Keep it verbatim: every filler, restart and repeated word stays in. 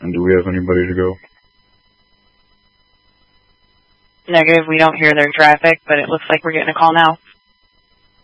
And do we have anybody to go? Negative, we don't hear their traffic, but it looks like we're getting a call now.